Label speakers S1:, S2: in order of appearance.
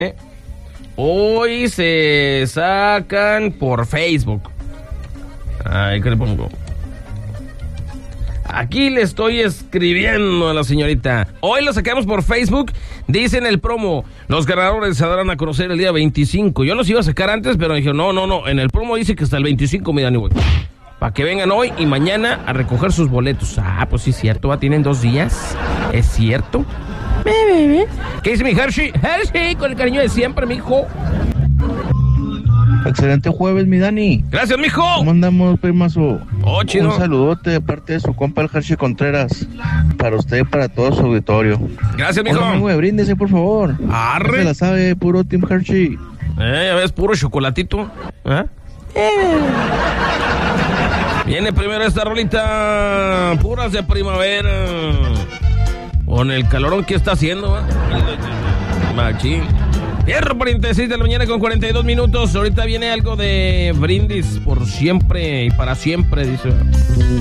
S1: Hoy se sacan por Facebook. Ay, ¿qué le pongo? Aquí le estoy escribiendo a la señorita. Hoy lo sacamos por Facebook. Dice en el promo, los ganadores se darán a conocer el día 25. Yo los iba a sacar antes, pero dije, no. En el promo dice que hasta el 25, mi Dani, güey. Para que vengan hoy y mañana a recoger sus boletos. Ah, pues sí es cierto, tienen 2 días. ¿Es cierto? ¿Qué dice mi Hershey? Hershey, con el cariño de siempre, mijo.
S2: Excelente jueves, mi Dani.
S1: Gracias, mijo.
S2: ¿Cómo andamos, primazo?
S1: Oh, chido.
S2: Un saludote de parte de su compa el Hershey Contreras. Para usted y para todo su auditorio.
S1: Gracias, mijo.
S2: Hola, amigo, bríndese, por favor.
S1: Arre.
S2: Se la sabe, puro Team Hershey.
S1: Ya ves, puro chocolatito. ¿Eh? Viene primero esta rolita. Puras de primavera. Con el calorón que está haciendo, ¿eh? Machín. Fierro 46 de la mañana con 42 minutos. Ahorita viene algo de brindis por siempre y para siempre, dice.